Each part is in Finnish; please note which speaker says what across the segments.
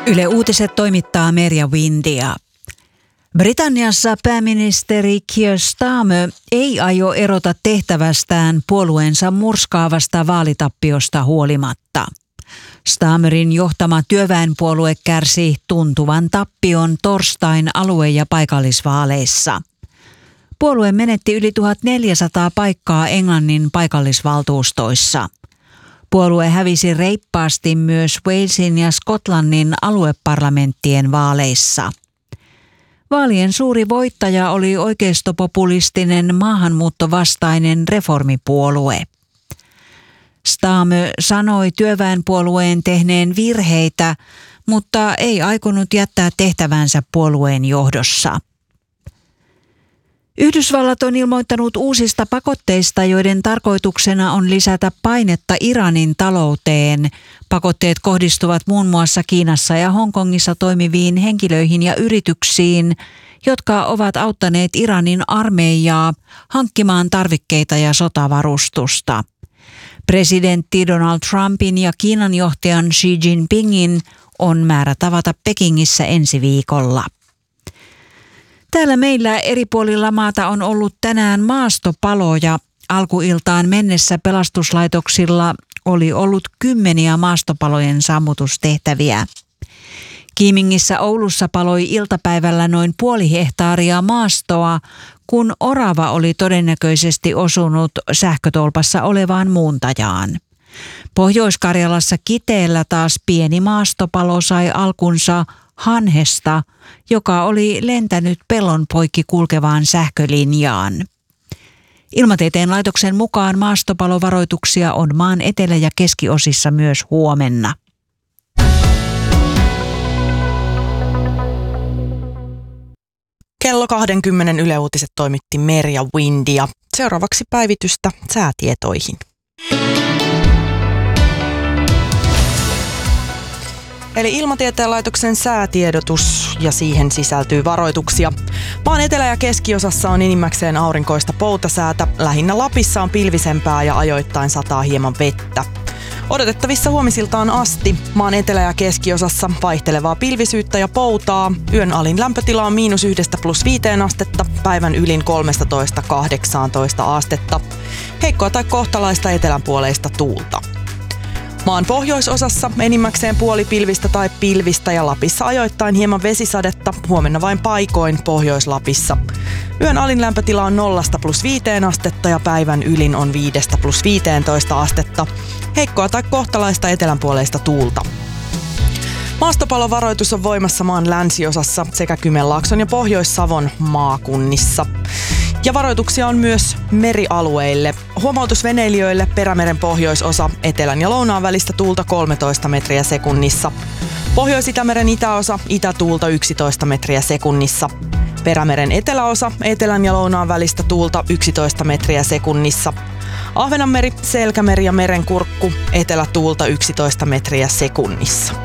Speaker 1: Yle Uutiset toimittaa Merja Windia. Britanniassa pääministeri Keir Starmer ei aio erota tehtävästään puolueensa murskaavasta vaalitappiosta huolimatta. Starmerin johtama työväenpuolue kärsi tuntuvan tappion torstain alue- ja paikallisvaaleissa. Puolue menetti yli 1400 paikkaa Englannin paikallisvaltuustoissa. Puolue hävisi reippaasti myös Walesin ja Skotlannin alueparlamenttien vaaleissa. Vaalien suuri voittaja oli oikeistopopulistinen maahanmuuttovastainen reformipuolue. Starmer sanoi työväenpuolueen tehneen virheitä, mutta ei aikonut jättää tehtävänsä puolueen johdossa. Yhdysvallat on ilmoittanut uusista pakotteista, joiden tarkoituksena on lisätä painetta Iranin talouteen. Pakotteet kohdistuvat muun muassa Kiinassa ja Hongkongissa toimiviin henkilöihin ja yrityksiin, jotka ovat auttaneet Iranin armeijaa hankkimaan tarvikkeita ja sotavarustusta. Presidentti Donald Trumpin ja Kiinan johtajan Xi Jinpingin on määrä tavata Pekingissä ensi viikolla. Täällä meillä eri puolilla maata on ollut tänään maastopaloja. Alkuiltaan mennessä pelastuslaitoksilla oli ollut 10 maastopalojen sammutustehtäviä. Kiimingissä Oulussa paloi iltapäivällä noin 0,5 hehtaaria maastoa, kun orava oli todennäköisesti osunut sähkötolpassa olevaan muuntajaan. Pohjois-Karjalassa Kiteellä taas pieni maastopalo sai alkunsa hanhesta, joka oli lentänyt pellon poikki kulkevaan sähkölinjaan. Ilmatieteen laitoksen mukaan maastopalovaroituksia on maan etelä- ja keskiosissa myös huomenna.
Speaker 2: Kello 20 Yle Uutiset toimitti Merja Windia. Seuraavaksi päivitystä säätietoihin. Eli Ilmatieteen laitoksen säätiedotus ja siihen sisältyy varoituksia. Maan etelä- ja keskiosassa on enimmäkseen aurinkoista poutasäätä. Lähinnä Lapissa on pilvisempää ja ajoittain sataa hieman vettä. Odotettavissa huomisiltaan asti maan etelä- ja keskiosassa vaihtelevaa pilvisyyttä ja poutaa. Yön alin lämpötila on -1 +5 astetta, päivän ylin 13–18 astetta. Heikkoa tai kohtalaista etelänpuoleista tuulta. Maan pohjoisosassa enimmäkseen puolipilvistä tai pilvistä ja Lapissa ajoittain hieman vesisadetta, huomenna vain paikoin Pohjois-Lapissa. Yön alin lämpötila on 0 +5 astetta ja päivän ylin on 5 +15 astetta. Heikkoa tai kohtalaista etelänpuoleista tuulta. Maastopalovaroitus on voimassa maan länsiosassa sekä Kymenlaakson ja Pohjois-Savon maakunnissa. Ja varoituksia on myös merialueille. Huomautus veneilijöille: Perämeren pohjoisosa, etelän ja lounaan välistä tuulta 13 metriä sekunnissa. Pohjois-Itämeren itäosa, itätuulta 11 metriä sekunnissa. Perämeren eteläosa, etelän ja lounaan välistä tuulta 11 metriä sekunnissa. Ahvenanmeri, Selkämeri ja Merenkurkku, etelätuulta 11 metriä sekunnissa.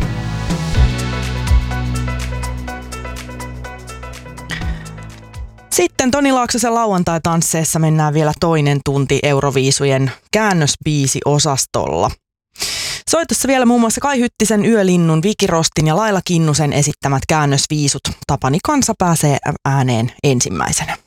Speaker 2: Sitten Toni Laaksosen lauantai-tansseessa mennään vielä toinen tunti Euroviisujen käännösbiisiosastolla. Soitossa vielä muun muassa Kai Hyttisen, Yölinnun, Viki Rostin ja Laila Kinnusen esittämät käännösviisut. Tapani Kansa pääsee ääneen ensimmäisenä.